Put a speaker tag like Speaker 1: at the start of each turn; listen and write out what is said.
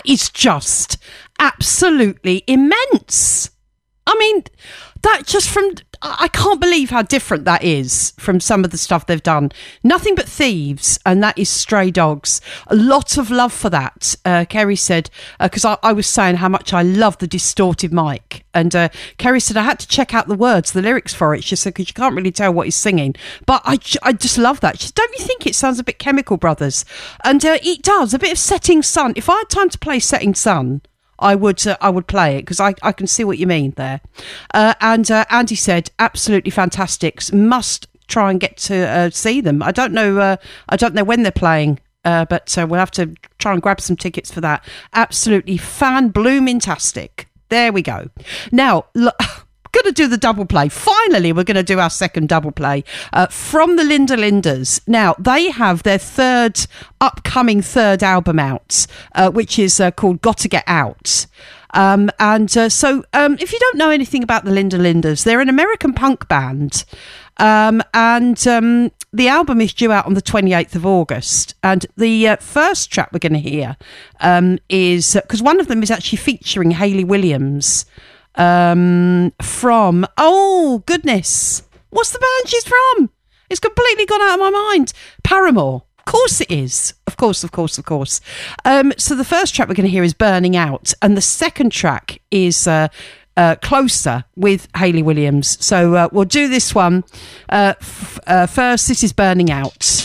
Speaker 1: is just absolutely immense. I mean, that just I can't believe how different that is from some of the stuff they've done. Nothing But Thieves, and that is Stray Dogs. A lot of love for that, Kerry said, because I was saying how much I love the distorted mic. And Kerry said I had to check out the words, the lyrics for it. She said, because you can't really tell what he's singing. But I just love that. She said, don't you think it sounds a bit Chemical Brothers? And it does, a bit of Setting Sun. If I had time to play Setting Sun, I would play it, because I can see what you mean there. And Andy said, absolutely fantastic. Must try and get to see them. I don't know when they're playing, but we'll have to try and grab some tickets for that. Absolutely fan-bloomintastic. There we go. Now, look, going to do the double play. Finally, we're going to do our second double play from the Linda Lindas. Now, they have their upcoming third album out, which is called Gotta Get Out. So if you don't know anything about the Linda Lindas, they're an American punk band. The album is due out on the 28th of August. And the first track we're going to hear is, because one of them is actually featuring Hayley Williams, from, oh goodness, what's the band she's from? It's completely gone out of my mind. Paramore. Of course it is. Of course. So the first track we're going to hear is Burning Out, and the second track is Closer with Hayley Williams. So we'll do this one first. This is Burning Out.